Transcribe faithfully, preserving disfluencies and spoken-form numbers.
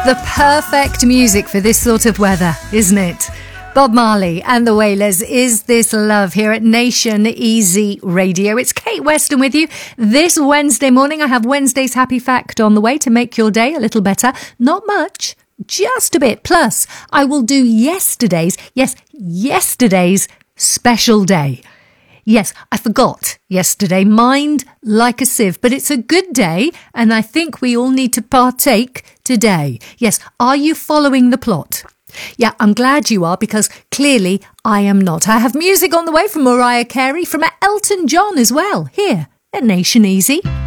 The perfect music for this sort of weather, isn't it? Bob Marley and the Wailers, Is This Love, here at Nation Easy Radio. It's Kate Weston with you this Wednesday morning. I have Wednesday's Happy Fact on the way to make your day a little better. Not much, just a bit. Plus, I will do yesterday's, yes, yesterday's special day. Yes, I forgot yesterday. Mind like a sieve. But it's a good day, and I think we all need to partake today. Yes, are you following the plot? Yeah, I'm glad you are, because clearly I am not. I have music on the way from Mariah Carey, from Elton John as well, here at Nation Easy.